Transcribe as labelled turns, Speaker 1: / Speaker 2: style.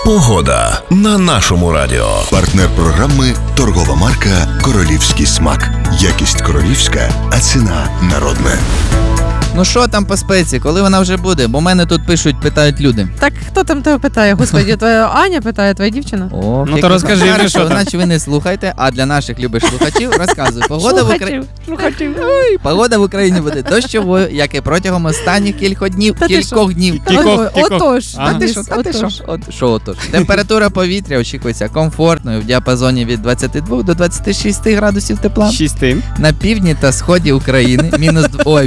Speaker 1: Погода на нашому радіо.
Speaker 2: Партнер програми – торгова марка «Королівський смак». Якість королівська, а ціна народна.
Speaker 3: Ну що там по спеці, коли вона вже буде? Бо мене тут питають люди.
Speaker 4: Так хто там тебе питає? Господи, твоя Аня питає, твоя дівчина?
Speaker 3: О,
Speaker 5: Ну, то розкажи вже,
Speaker 3: хорошо,
Speaker 5: що там.
Speaker 3: Значить ви не слухайте, а для наших любих слухачів розказую. Погода в Україні буде дощовою, як і протягом останніх кількох днів.
Speaker 4: Отож.
Speaker 3: Отож. Температура повітря очікується комфортною в діапазоні від 22 до 26 градусів тепла.
Speaker 5: 6.
Speaker 3: На півдні та сході України